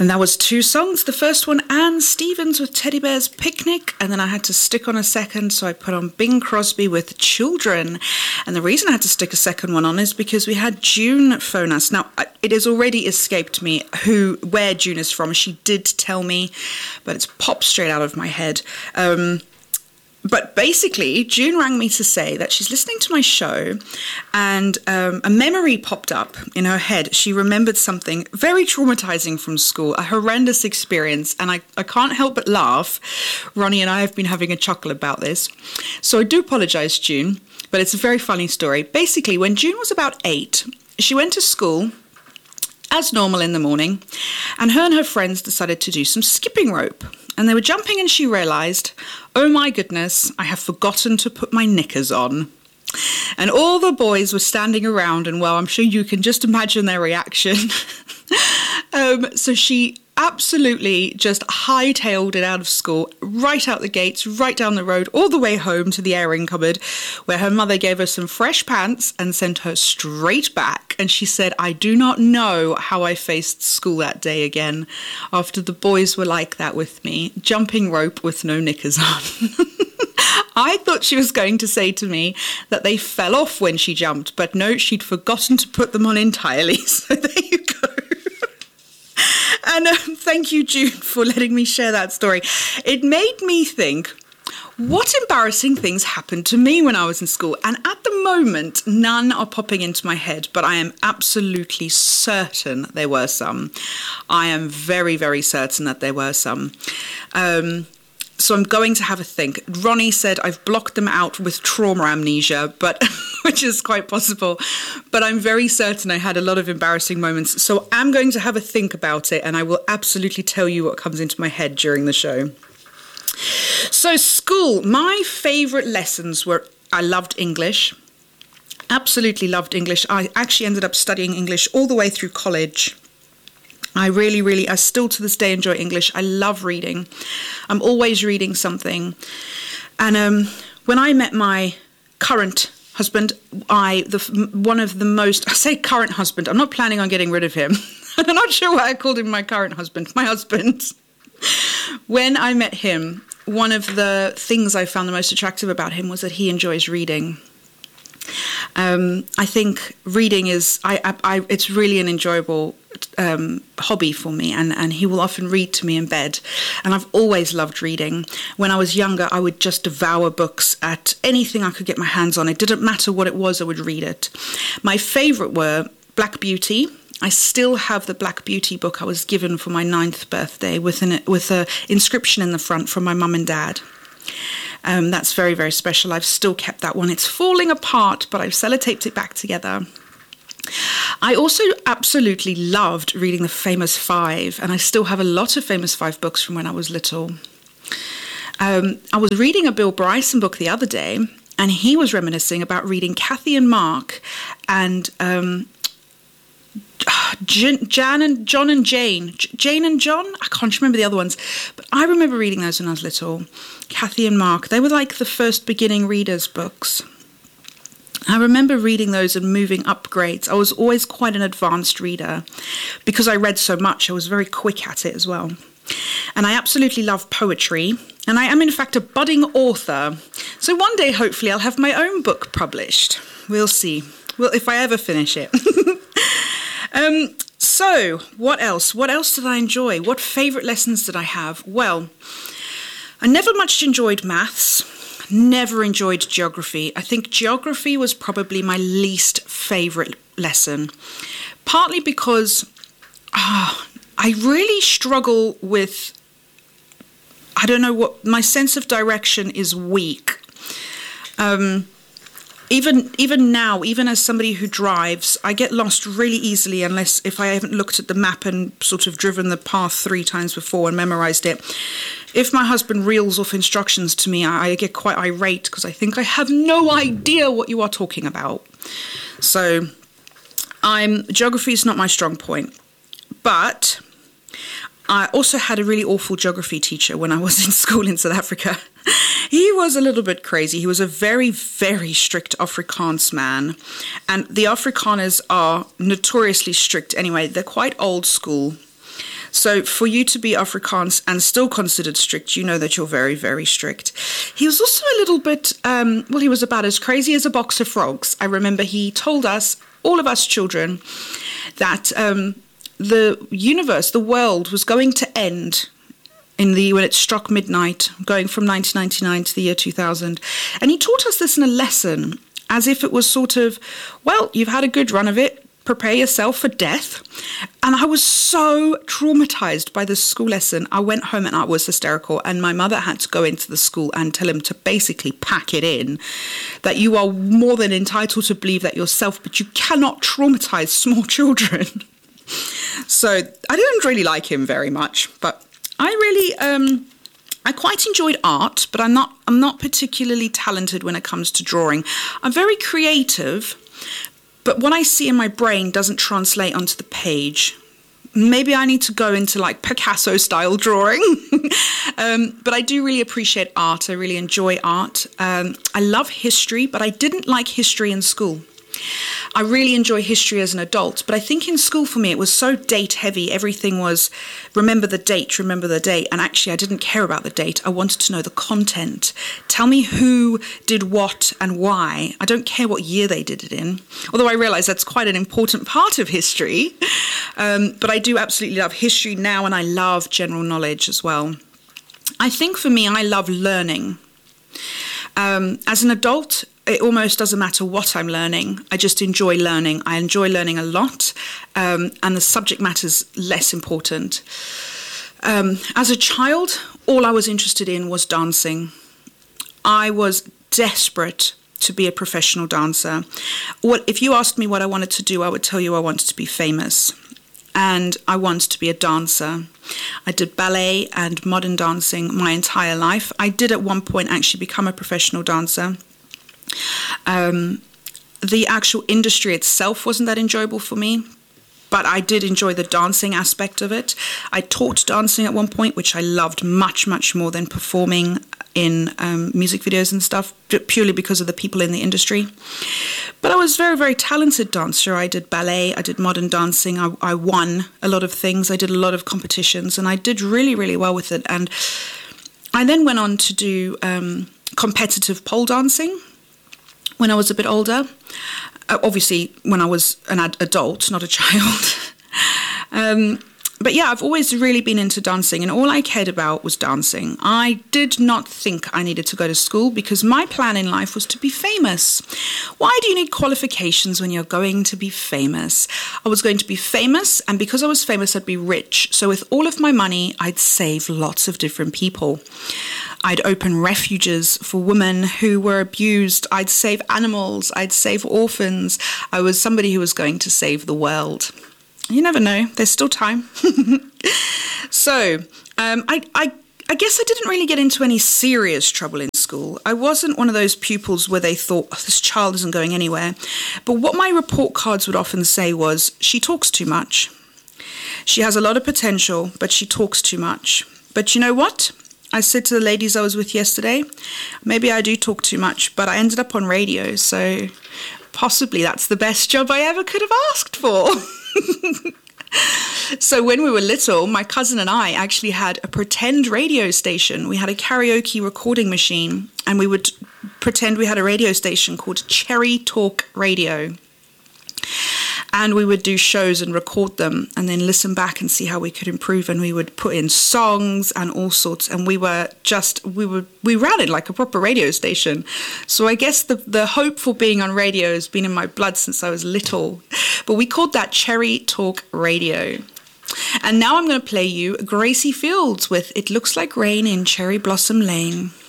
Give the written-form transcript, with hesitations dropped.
And that was two songs. The first one, Anne Stevens with Teddy Bear's Picnic. And then I had to stick on a second, so I put on Bing Crosby with Children. And the reason I had to stick a second one on is because we had June phone us. Now, it has already escaped me where June is from. She did tell me, but it's popped straight out of my head. But basically, June rang me to say that she's listening to my show and a memory popped up in her head. She remembered something very traumatizing from school, a horrendous experience, and I can't help but laugh. Ronnie and I have been having a chuckle about this. So I do apologize, June, but it's a very funny story. Basically, when June was about 8, she went to school as normal in the morning, and her friends decided to do some skipping rope. And they were jumping and she realised, oh my goodness, I have forgotten to put my knickers on. And all the boys were standing around and, well, I'm sure you can just imagine their reaction. So she absolutely just hightailed it out of school, right out the gates, right down the road, all the way home to the airing cupboard, where her mother gave her some fresh pants and sent her straight back. And she said, I do not know how I faced school that day again, after the boys were like that with me, jumping rope with no knickers on. I thought she was going to say to me that they fell off when she jumped, but no, she'd forgotten to put them on entirely. So there you go. And thank you, June, for letting me share that story. It made me think, what embarrassing things happened to me when I was in school? And at the moment, none are popping into my head, but I am absolutely certain there were some. I am very, very certain that there were some. So I'm going to have a think. Ronnie said I've blocked them out with trauma amnesia, but which is quite possible. But I'm very certain I had a lot of embarrassing moments. So I'm going to have a think about it, and I will absolutely tell you what comes into my head during the show. So school, my favourite lessons were, I loved English. Absolutely loved English. I actually ended up studying English all the way through college. I still to this day enjoy English. I love reading. I'm always reading something. And when I met my current husband, I say current husband, I'm not planning on getting rid of him. I'm not sure why I called him my current husband, my husband. When I met him, one of the things I found the most attractive about him was that he enjoys reading. I think reading is, it's really an enjoyable hobby for me, and he will often read to me in bed, and I've always loved reading. When I was younger, I would just devour books at anything I could get my hands on. It didn't matter what it was, I would read it. My favourite were Black Beauty. I still have the Black Beauty book I was given for my 9th birthday with an inscription in the front from my mum and dad. That's very, very special. I've still kept that one. It's falling apart, but I've sellotaped it back together. I also absolutely loved reading the Famous Five, and I still have a lot of Famous Five books from when I was little. I was reading a Bill Bryson book the other day, and he was reminiscing about reading Kathy and Mark and Jane and John. I can't remember the other ones, but I remember reading those when I was little. Kathy and Mark, they were like the first beginning readers books. I remember reading those and moving up grades. I was always quite an advanced reader because I read so much. I was very quick at it as well. And I absolutely love poetry. And I am, in fact, a budding author. So one day, hopefully, I'll have my own book published. We'll see. Well, if I ever finish it. So what else? What else did I enjoy? What favourite lessons did I have? Well, I never much enjoyed maths. Never enjoyed geography. I think geography was probably my least favourite lesson. Partly because I really struggle with, I don't know what, my sense of direction is weak. Even now, even as somebody who drives, I get lost really easily if I haven't looked at the map and sort of driven the path 3 times before and memorised it. If my husband reels off instructions to me, I get quite irate because I think I have no idea what you are talking about. So geography is not my strong point. But I also had a really awful geography teacher when I was in school in South Africa. He was a little bit crazy. He was a very, very strict Afrikaans man. And the Afrikaners are notoriously strict anyway. They're quite old school. So for you to be Afrikaans and still considered strict, you know that you're very, very strict. He was also a little bit, he was about as crazy as a box of frogs. I remember he told us, all of us children, that the universe, the world, was going to end when it struck midnight, going from 1999 to the year 2000. And he taught us this in a lesson, as if it was sort of, well, you've had a good run of it, prepare yourself for death. And I was so traumatized by this school lesson. I went home and I was hysterical. And my mother had to go into the school and tell him to basically pack it in, that you are more than entitled to believe that yourself, but you cannot traumatize small children. So I didn't really like him very much, but I really, I quite enjoyed art, but I'm not particularly talented when it comes to drawing. I'm very creative, but what I see in my brain doesn't translate onto the page. Maybe I need to go into like Picasso-style drawing. But I do really appreciate art. I really enjoy art. I love history, but I didn't like history in school. I really enjoy history as an adult, but I think in school for me it was so date heavy. Everything was remember the date. And actually I didn't care about the date. I wanted to know the content. Tell me who did what and why. I don't care what year they did it in, although I realize that's quite an important part of history. But I do absolutely love history now, and I love general knowledge as well. I think for me, I love learning. As an adult, it almost doesn't matter what I'm learning. I just enjoy learning. I enjoy learning a lot, and the subject matter's less important. As a child, all I was interested in was dancing. I was desperate to be a professional dancer. If you asked me what I wanted to do, I would tell you I wanted to be famous. And I wanted to be a dancer. I did ballet and modern dancing my entire life. I did at one point actually become a professional dancer. The actual industry itself wasn't that enjoyable for me, but I did enjoy the dancing aspect of it. I taught dancing at one point, which I loved much, much more than performing in music videos and stuff, purely because of the people in the industry. But I was a very, very talented dancer. I did ballet, I did modern dancing, I won a lot of things, I did a lot of competitions, and I did really, really well with it. And I then went on to do competitive pole dancing when I was a bit older. Obviously, when I was an adult, not a child. But yeah, I've always really been into dancing, and all I cared about was dancing. I did not think I needed to go to school because my plan in life was to be famous. Why do you need qualifications when you're going to be famous? I was going to be famous, and because I was famous, I'd be rich. So with all of my money, I'd save lots of different people. I'd open refuges for women who were abused. I'd save animals. I'd save orphans. I was somebody who was going to save the world. You never know. There's still time. So I guess I didn't really get into any serious trouble in school. I wasn't one of those pupils where they thought, oh, this child isn't going anywhere. But what my report cards would often say was, she talks too much. She has a lot of potential, but she talks too much. But you know what? I said to the ladies I was with yesterday, maybe I do talk too much, but I ended up on radio, so possibly that's the best job I ever could have asked for. So when we were little, my cousin and I actually had a pretend radio station. We had a karaoke recording machine, and we would pretend we had a radio station called Cherry Talk Radio. And we would do shows and record them and then listen back and see how we could improve. And we would put in songs and all sorts. And we ran it like a proper radio station. So I guess the hope for being on radio has been in my blood since I was little. But we called that Cherry Talk Radio. And now I'm going to play you Gracie Fields with It Looks Like Rain in Cherry Blossom Lane.